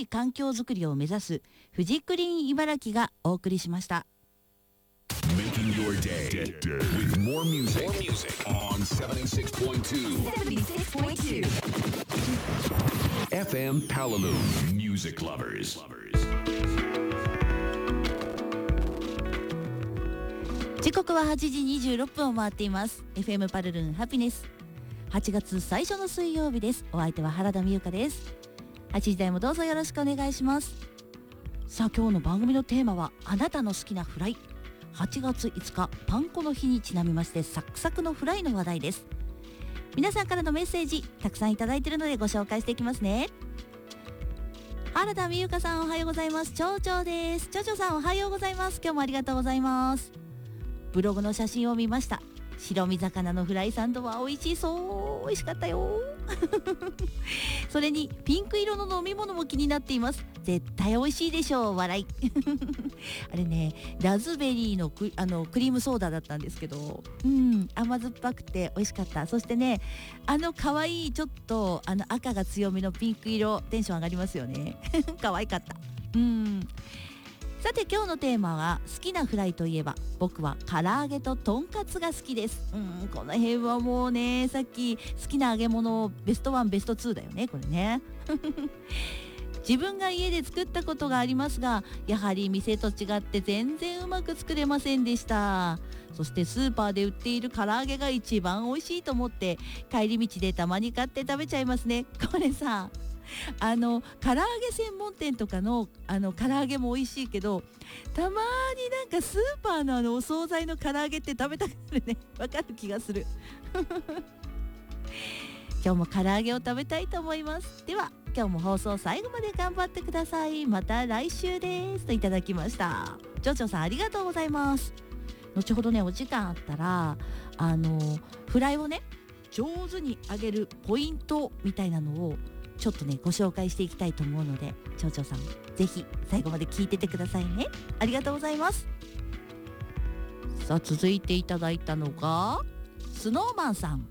い環境づくりを目指すフジクリーン茨城がお送りしました。 Making your day with more music on 76.2 FM Palalu Music Lovers。 時刻は8時26分を回っています。 FM パルルンハピネス、8月最初の水曜日です。お相手は原田美優香です。8時台もどうぞよろしくお願いします。さあ、今日の番組のテーマはあなたの好きなフライ。8月5日パン粉の日にちなみまして、サクサクのフライの話題です。皆さんからのメッセージたくさんいただいているのでご紹介していきますね。原田美優香さん、おはようございます。ちょうちょうです。ちょうちょうさん、おはようございます。今日もありがとうございます。ブログの写真を見ました。白身魚のフライサンドは美味しそう。美味しかったよそれにピンク色の飲み物も気になっています。絶対美味しいでしょう、笑いあれね、ラズベリーのクリームソーダだったんですけど、甘酸っぱくて美味しかった。そしてね、可愛いちょっと赤が強めのピンク色、テンション上がりますよね可愛かった。さて、今日のテーマは好きなフライといえば、僕は唐揚げととんかつが好きです。この辺はもうね、さっき好きな揚げ物ベスト1ベスト2だよね、これね自分が家で作ったことがありますが、やはり店と違って全然うまく作れませんでした。そしてスーパーで売っている唐揚げが一番美味しいと思って、帰り道でたまに買って食べちゃいますね。これさ、唐揚げ専門店とかの唐揚げも美味しいけど、たまになんかスーパーのお惣菜の唐揚げって食べたくなるね。わかる気がする今日も唐揚げを食べたいと思います。では今日も放送最後まで頑張ってください。また来週ですといただきました。ジョジョさん、ありがとうございます。後ほどね、お時間あったらフライをね、上手に揚げるポイントみたいなのをちょっとね、ご紹介していきたいと思うので、ちょうちょうさん、ぜひ最後まで聞いててくださいね。ありがとうございます。さあ、続いていただいたのがスノーマンさん。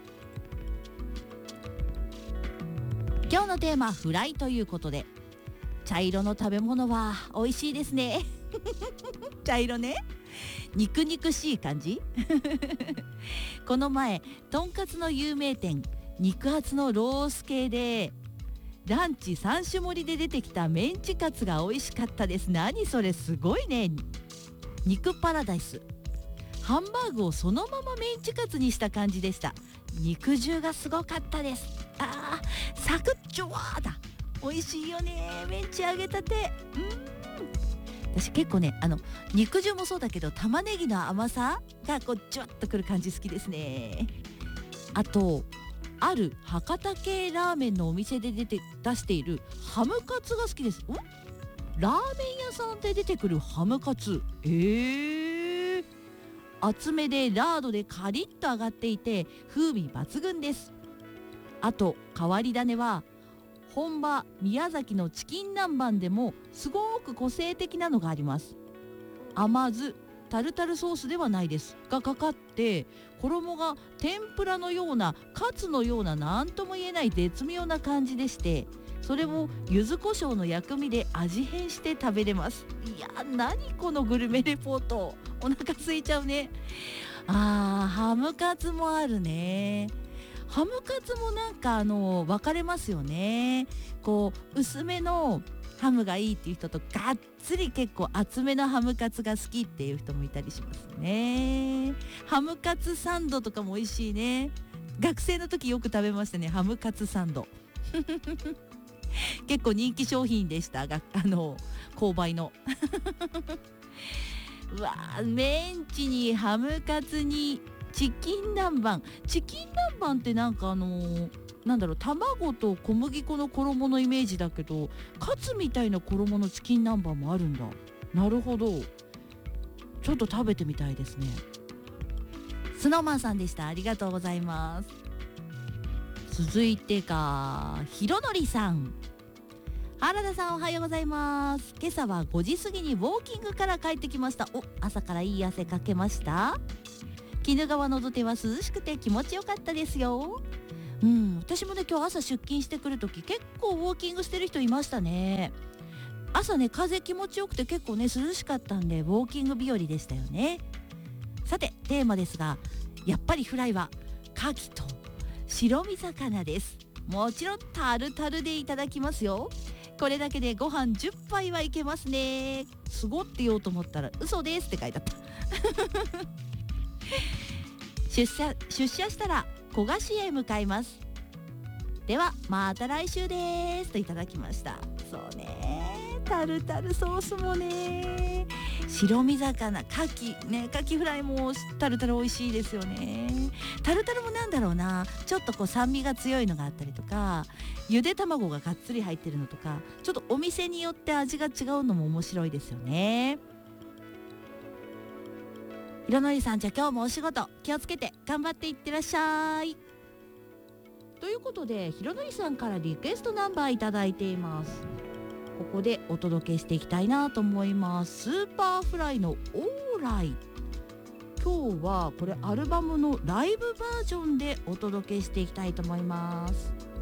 今日のテーマフライということで、茶色の食べ物は美味しいですね茶色ね、肉々しい感じこの前、とんかつの有名店肉厚のロース系でランチ3種盛りで出てきたメンチカツが美味しかったです。何それ、すごいね。肉パラダイス、ハンバーグをそのままメンチカツにした感じでした。肉汁がすごかったです。サクッジョワーだ。美味しいよね、メンチ揚げたて。私結構ね、肉汁もそうだけど玉ねぎの甘さがこうジュワッとくる感じ好きですね。あと、ある博多系ラーメンのお店で出しているハムカツが好きです。ラーメン屋さんで出てくるハムカツ、厚めでラードでカリッと揚がっていて風味抜群です。あと変わり種は本場宮崎のチキン南蛮でもすごく個性的なのがあります。甘酢タルタルソースではないですがかかって、衣が天ぷらのようなカツのような何とも言えない絶妙な感じでして、それを柚子胡椒の薬味で味変して食べれます。いや、何このグルメレポート、お腹空いちゃうね。ハムカツもあるね。ハムカツもなんか分かれますよね。こう薄めのハムがいいっていう人と、がっつり結構厚めのハムカツが好きっていう人もいたりしますね。ハムカツサンドとかも美味しいね。学生の時よく食べましたね、ハムカツサンド結構人気商品でしたが、購買のうわー、メンチにハムカツにチキン南蛮。チキン南蛮ってなんか卵と小麦粉の衣のイメージだけど、カツみたいな衣のチキン南蛮もあるんだ。なるほど、ちょっと食べてみたいですね。スノーマンさんでした。ありがとうございます。続いてがひろのりさん。原田さん、おはようございます。今朝は5時過ぎにウォーキングから帰ってきました。朝からいい汗かけました。鬼怒川の土手は涼しくて気持ちよかったですよ。 私もね今日朝出勤してくるとき結構ウォーキングしてる人いましたね。朝ね風気持ちよくて結構ね涼しかったんでウォーキング日和でしたよね。さてテーマですが、やっぱりフライは牡蠣と白身魚です。もちろんタルタルでいただきますよ。これだけでご飯10杯はいけますね。すごって言おうと思ったら嘘ですって書いてあった出社したら古賀市へ向かいます。ではまた来週ですといただきました。そうね、タルタルソースもね、白身魚、牡蠣ね、牡蠣フライもタルタル美味しいですよね。タルタルもなんだろうな、ちょっとこう酸味が強いのがあったりとか、ゆで卵ががっつり入ってるのとか、ちょっとお店によって味が違うのも面白いですよね。ひろのりさん、じゃあ今日もお仕事気をつけて頑張っていってらっしゃい。ということでひろのりさんからリクエストナンバーいただいています。ここでお届けしていきたいなと思います。スーパーフライのオーライ。今日はこれアルバムのライブバージョンでお届けしていきたいと思います。